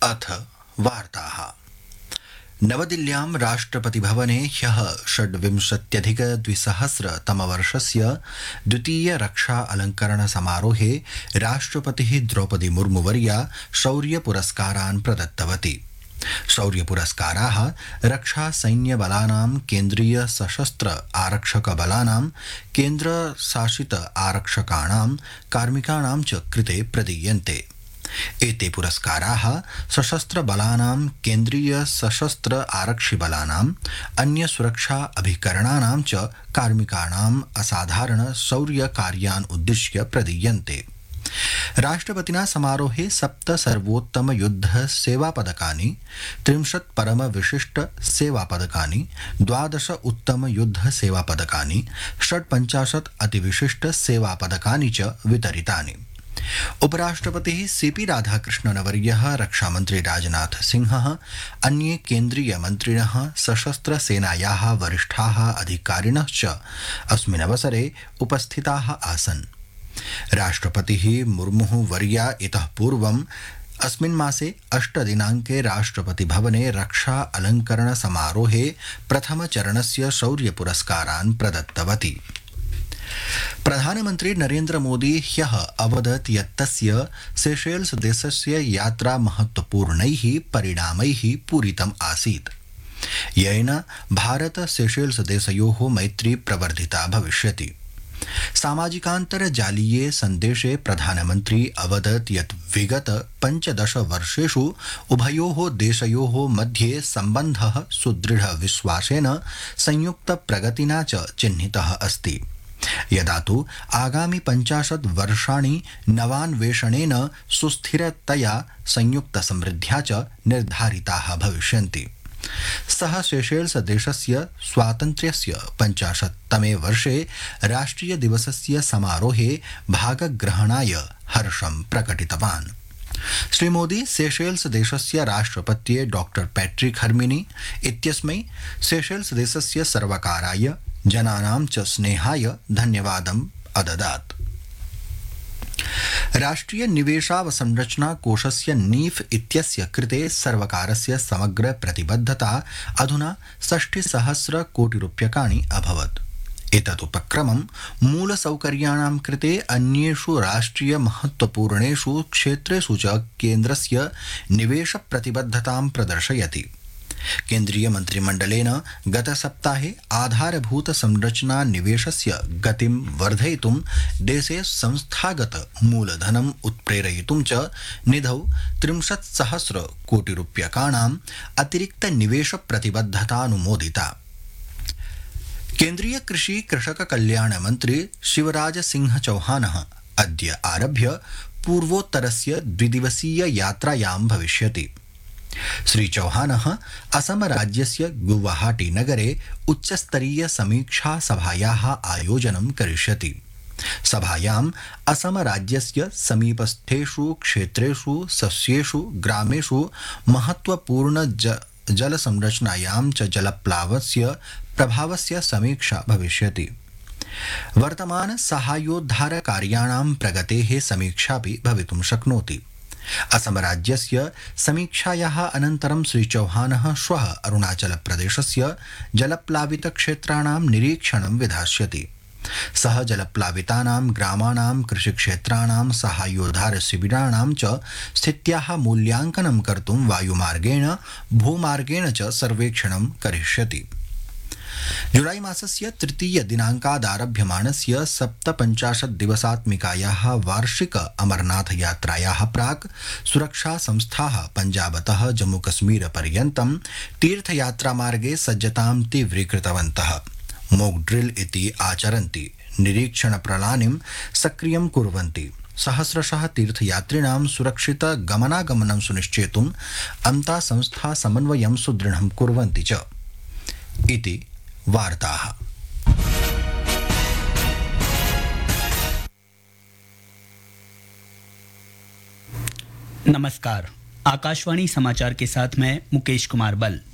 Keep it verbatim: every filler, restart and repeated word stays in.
अथ वार्ताः। नवदिल्ल्यां राष्ट्रपतिभवने ह्यः षड्विंशत्यधिकद्विसहस्रतमवर्षस्य द्वितीय रक्षा अलङ्करण समारोहे राष्ट्रपतिः द्रौपदी मुर्मुवर्या शौर्यपुरस्कारान् प्रदत्तवती। शौर्यपुरस्काराः रक्षा सैन्यबलानां, केन्द्रीय सशस्त्र आरक्षक बलानां, केन्द्रशासित आरक्षकाणां, कार्मिकाणां च कृते प्रदीयन्ते। एते पुरस्काराः सशस्त्र बलानां, केन्द्रीय सशस्त्र आरक्षि बलानां, अन्य सुरक्षा अभिकरणानां च कार्मिकाणाम् असाधारण शौर्य कार्यान् उद्दिश्य प्रदीयन्ते। राष्ट्रपतिना समारोहे सप्त सर्वोत्तम युद्ध सेवा पदकानि, त्रिंशत् परम विशिष्ट सेवा पदकानि, द्वादश उत्तम युद्ध सेवा पदकानि, षट्पञ्चाशत् अतिविशिष्ट सेवा पदकानि च वितरितानि। उपराष्ट्रपतिः सीपी राधाकृष्णनवर्यः, रक्षामन्त्री राजनाथ सिंहः, अन्ये केन्द्रीय मन्त्रिणः, सशस्त्र सेनायाः वरिष्ठाः अधिकारिणः च अस्मिन् अवसरे उपस्थिताः आसन्। राष्ट्रपतिः मुर्मुः वर्या इतः पूर्वम् अस्मिन् मासे अष्ट दिनाङ्के राष्ट्रपतिभवने रक्षा अलङ्करण समारोहे प्रथमचरणस्य शौर्यपुरस्कारान् प्रदत्तवती। प्रधानमन्त्री नरेन्द्र मोदी ह्यः अवदत् यत् तस्य सेशेल्स् देशस्य यात्रा महत्वपूर्णैः परिणामैः पूरितम् आसीत्, येन भारत सेशेल्स् देशयोः मैत्री प्रवर्धिता भविष्यति। सामाजिकान्तर्जालीये सन्देशे प्रधानमन्त्री अवदत् यत् विगत पञ्चदश वर्षेषु उभयोः देशयोः मध्ये सम्बन्धः सुदृढविश्वासेन संयुक्तप्रगतिना च चिह्नितः अस्ति। यदा तु आगामि पञ्चाशत् वर्षाणि नवान्वेषणेन सुस्थिरतया संयुक्तसमृद्ध्या च निर्धारिताः भविष्यन्ति। सः सेशेल्स् देशस्य स्वातन्त्र्यस्य पञ्चाशत्तमे वर्षे राष्ट्रियदिवसस्य समारोहे भागग्रहणाय हर्षं प्रकटितवान्। श्रीमोदी सेशेल्स् देशस्य राष्ट्रपत्ये डॉक्टर पैट्रिक हर्मिनी इत्यस्मै सेशेल्स् देशस्य सर्वकाराय, जनानां च स्नेहाय धन्यवादम् अददात्। राष्ट्रिय निवेशावसंरचना कोषस्य नीफ इत्यस्य कृते सर्वकारस्य समग्र प्रतिबद्धता अधुना षष्टिसहस्र कोटिरूप्यकाणि अभवत्। एतत् उपक्रमं मूलसौकर्याणां कृते अन्येषु राष्ट्रिय महत्वपूर्णेषु क्षेत्रेषु च केन्द्रस्य निवेशप्रतिबद्धतां प्रदर्शयति। केन्द्रीय मन्त्रिमण्डलेन गतसप्ताहे आधारभूत संरचना निवेशस्य गतिं वर्धयितुं, देशे संस्थागत मूलधनम् उत्प्रेरयितुं च निधौ त्रिंशत् सहस्र कोटिरूप्यकाणाम् अतिरिक्त निवेश प्रतिबद्धतानुमोदिता। केन्द्रीय कृषि कृषक कल्याण मन्त्री शिवराज सिंह चौहानः अद्य आरभ्य पूर्वोत्तरस्य द्विदिवसीय यात्रायां भविष्यति। श्री चौहानः असम राज्यस्य गुवाहाटी नगरे उच्चस्तरीय समीक्षा सभायाः आयोजनं करिष्यति। सभायाम् असम राज्यस्य समीपस्थेषु क्षेत्रेषु, सस्येषु, ग्रामेषु महत्वपूर्ण ज जल संरचनायां च जलप्लावस्य प्रभावस्य समीक्षा भविष्यति। वर्तमान साहाय्योद्धार कार्याणां प्रगतेः समीक्षापि भवितुं शक्नोति। असम राज्यस्य समीक्षायाः अनन्तरं श्री चौहानः श्वः अरुणाचल प्रदेशस्य जलप्लावित क्षेत्राणां निरीक्षणं विधास्यति। सः जलप्लावितानां ग्रामाणां, कृषिक्षेत्राणां, साहाय्योद्धार शिबिराणां च स्थित्याः मूल्यांकनं कर्तुं वायुमार्गेण, भूमार्गेण च सर्वेक्षणं करिष्यति। जुलाई मासस्य तृतीय दिनाङ्कादारभ्यमाणस्य सप्तपञ्चाशत् दिवसात्मिकायाः वार्षिक अमरनाथ यात्रायाः प्राक् सुरक्षा संस्थाः पञ्जाबतः जम्मूकश्मीर पर्यन्तं तीर्थयात्रामार्गे सज्जतां तीव्रीकृतवन्तः। मोक ड्रिल् इति आचरन्ति, निरीक्षण प्रणालीं सक्रियं कुर्वन्ति, सहस्रशः तीर्थयात्रिणां सुरक्षित गमनागमनं सुनिश्चेतुम् अन्ता संस्था समन्वयं सुदृढं कुर्वन्ति च इति वार्ताः। नमस्कार, आकाशवाणी समाचार के साथ मैं मुकेश कुमार बल।